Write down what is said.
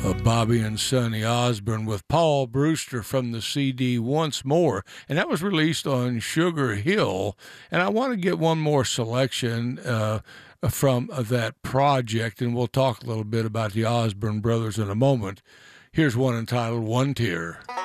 Bobby and Sonny Osborne with Paul Brewster from the CD Once More, and that was released on Sugar Hill. And I want to get one more selection from that project, and we'll talk a little bit about the Osborne brothers in a moment. Here's one entitled One Tear.